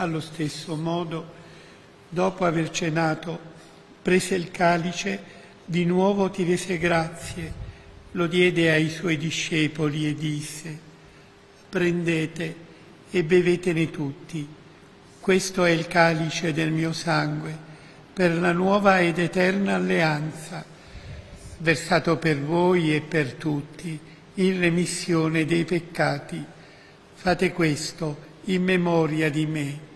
Allo stesso modo, dopo aver cenato, prese il calice, di nuovo ti rese grazie, lo diede ai suoi discepoli e disse: prendete e bevetene tutti, questo è il calice del mio sangue, per la nuova ed eterna alleanza, versato per voi e per tutti, in remissione dei peccati. Fate questo in memoria di me.